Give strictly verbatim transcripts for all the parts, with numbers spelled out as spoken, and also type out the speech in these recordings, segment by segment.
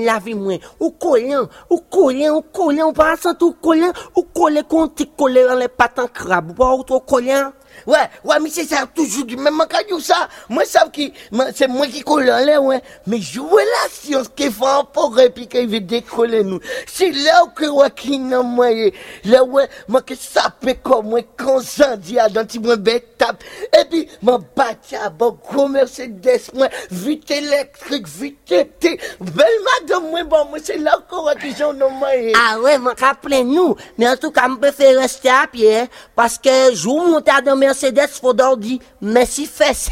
gagne la vie moins. Ou collant, ou collant, ou collant, ou pas sans tout collant, ou collant qu'on t'y colle dans les pattes en crabe, ou pas ou trop collant. Ouais, ouais, mais c'est ça, toujours du même cas ça. Moi, ça, qui, c'est moi qui colle en l'air, ouais. Mais jouer la science qui fait un peu et puis qui veut décoller nous. C'est là que, ouais, qui n'a moi, là, ouais, moi, que ça fait comme moi, quand ça dit à dans moi, bête tape. Et puis, mon bâti à bon, gros Mercedes, moi, vite électrique, vite été. Belle madame, moi, bon, moi, c'est là que, ouais, qui j'en ai moi. Ah ouais, moi, rappelez nous. Mais en tout cas, je préfère rester à pied, hein, parce que je monte à dans Mercedes, faut dire merci fesse.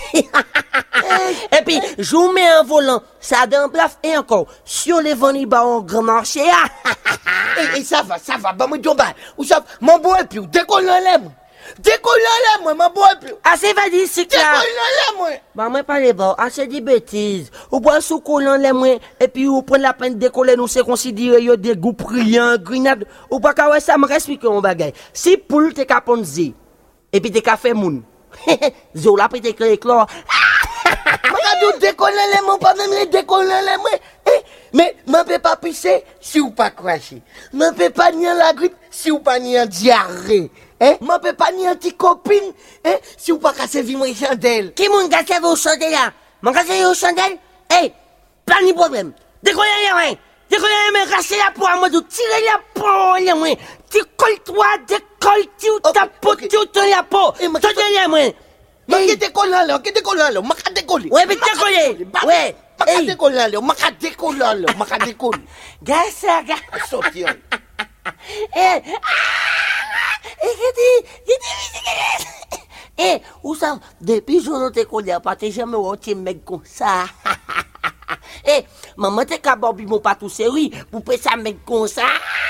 Et puis, je vous mets un volant, ça donne bref, et encore, si on les vend au grand marché, et, et ça va, ça va, bah, moi, je vais, ou ça, mon beau et puis, décolle l'aime. Décolle l'aime, moi, mon beau et puis. Ah, c'est pas dit, c'est clair. Décolle l'aime, moi. Bah, moi, pas les bords, ah, c'est des bêtises. Ou boire sous collant l'aime, moi, et puis, ou prendre la peine de décoller, nous, c'est considéré, y'a des goûts brillants, grenades, ou pas qu'à ouais, ça me explique un bagage. Si poule, t'es qu'à ponzi. Et puis t'es café moun. Zola puis t'es créé chlore. Madou décoller les mots, pas même les décoller les mots. Mais m'en peut pas pisser si ou pas cracher. M'en peut pas nier la grippe si ou pas nier diarrhée. Hein? M'en peut pas nier anti copine hein? Si ou pas casser vie moi chandelle. Qui moun casse vos chandelles là? M'en casse vos chandelles? Hey, pas ni problème. Décoller les mains. Décoller les mains, casser la peau à moi, tirer la peau les mains. Tu colles toi, décolle tu ta peau, tu te la peau. Tu te la main. Mais qui décolle là, qui décolle là, m'a qu'à décoller. Ouais, mais décoller. Ouais. M'a qu'à décoller là, m'a qu'à décoller là, m'a qu'à décoller. Gars ça, gars. Sortir. Eh, eh, qu'est-ce que eh, où ça, depuis jour où t'es collé, pas t'es jamais où t'es mec comme ça. Eh, maman t'es capable de pas tout série, pour faire ça mec comme ça.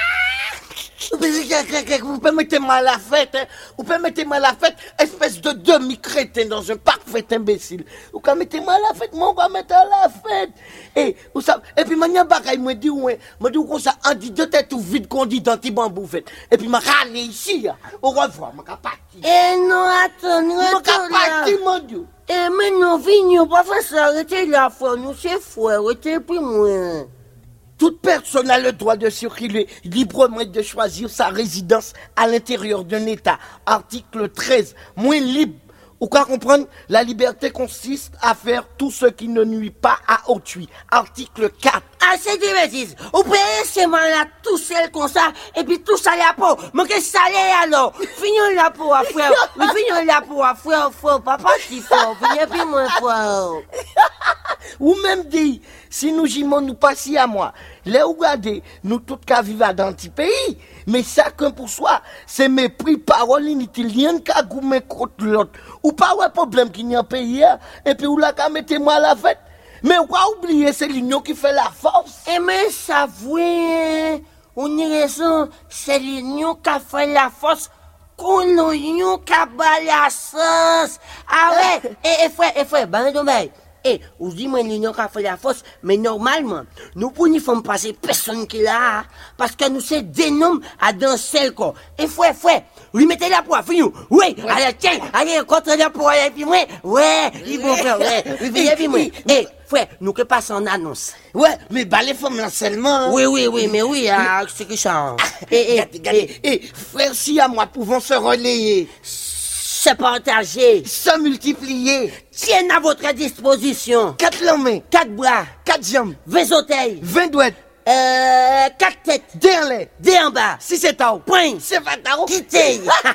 Vous permettez mal la fête, hein? Vous permettez mal la fête, espèce de demi-crétin dans un parfait imbécile. Vous permettez mal la fête, moi, on va mettre à la fête. Et, vous savez, et puis, maintenant, bagaille, me dit, ouais, me dit, comme ça, on dit deux têtes ou vide qu'on dit dans tes bambous, fait. Et puis, m'a râlé ici, au revoir, m'a parti. Eh non, attends, non, attends. M'a parti, mon Dieu. Eh, mais non, vignon, pas faire ça, arrêtez la foi, nous, c'est fou, arrêtez, puis moi. Toute personne a le droit de circuler librement et de choisir sa résidence à l'intérieur d'un État. Article treize. Moins libre. Ou quoi comprendre? La liberté consiste à faire tout ce qui ne nuit pas à autrui. Article quatre. Ah, c'est des bêtises. Vous pouvez laisser moi là, tout seul comme ça, et puis tout ça la peau. Mais qu'est-ce que ça l'est alors? Fignons la peau à frère. Mais fignons la peau à frère, frère, papa, si fort. Fignons puis moins fort. Ou même dit, si nous gimons nous passions à moi, les regardez, nous tous qu'à vivre dans petit pays, mais chacun pour soi, c'est mépris, parole inutile, rien qu'à goumer contre l'autre. Ou pas un problème qu'il y a un pays, et puis ou là qu'à mettre moi à la fête. Mais ou pas oublier, c'est l'union qui fait la force. Eh mais ça voit, on y raison, c'est l'union qui fait la force. Qu'on l'union qui bat la sens. Ah ouais, et frère, et frère, ben non, ben. Eh, vous dites, moi, l'union qui a fait la force, mais normalement, nous pouvons faire passer personne qui l'a, parce que nous sommes des noms à danser le corps. Et frère, frère, lui mettez la poire, fini. Oui, allez, tiens, allez, contre la poire, et puis moi, ouais, il bon frère, ouais, et puis moi. Eh, frère, nous que passons en annonce. Ouais, mais bah les femmes là seulement. Oui, oui, oui, mais oui, ah, c'est que ça. Et, et, et, frère, si à moi pouvons se relayer. Se partager, se multiplier, tiennent à votre disposition. Quatre lambes, quatre bras, quatre jambes, vingt orteils, vingt doigts, euh, quatre têtes, deux en l'air, deux en bas, six c'est en haut, point, c'est vingt en haut, quittez.